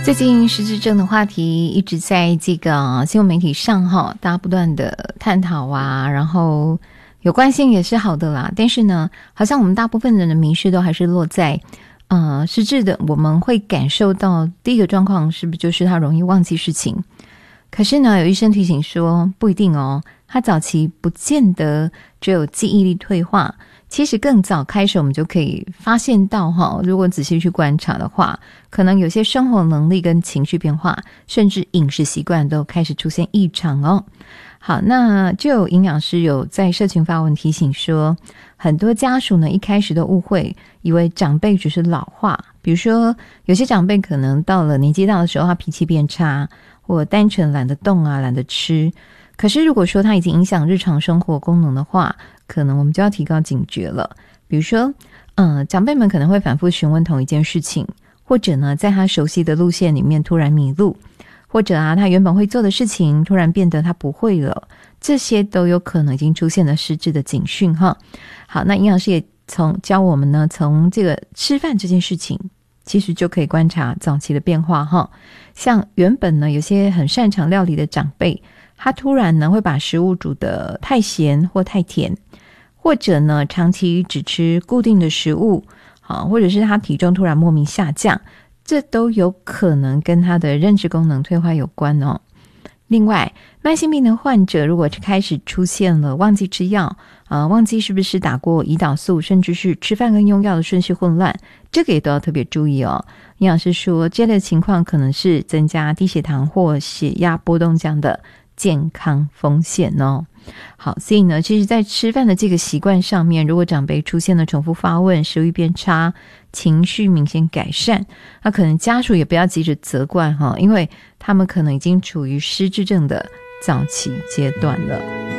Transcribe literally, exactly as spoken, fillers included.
最近失智症的话题一直在这个新闻媒体上哈，大家不断的探讨啊，然后有关心也是好的啦。但是呢，好像我们大部分人的迷失都还是落在呃失智的，我们会感受到第一个状况是不是就是他容易忘记事情？可是呢，有医生提醒说不一定哦，他早期不见得只有记忆力退化。其实更早开始我们就可以发现到哈，如果仔细去观察的话，可能有些生活能力跟情绪变化，甚至饮食习惯都开始出现异常哦。好，那就有营养师有在社群发文提醒说，很多家属呢一开始都误会，以为长辈只是老化，比如说有些长辈可能到了年纪大的时候，他脾气变差，或单纯懒得动啊，懒得吃。可是如果说他已经影响日常生活功能的话，可能我们就要提高警觉了。比如说呃，长辈们可能会反复询问同一件事情，或者呢在他熟悉的路线里面突然迷路，或者啊他原本会做的事情突然变得他不会了，这些都有可能已经出现了失智的警讯哈。好，那营养师也从教我们呢，从这个吃饭这件事情其实就可以观察早期的变化哈。像原本呢有些很擅长料理的长辈，他突然呢会把食物煮得太咸或太甜，或者呢长期只吃固定的食物，或者是他体重突然莫名下降，这都有可能跟他的认知功能退化有关哦。另外，慢性病的患者如果开始出现了忘记吃药，呃，忘记是不是打过胰岛素，甚至是吃饭跟用药的顺序混乱，这个也都要特别注意哦。营养师说，这类情况可能是增加低血糖或血压波动这样的健康风险哦。好，所以呢，其实在吃饭的这个习惯上面，如果长辈出现了重复发问，食欲变差，情绪明显改善，那可能家属也不要急着责怪哈，因为他们可能已经处于失智症的早期阶段了。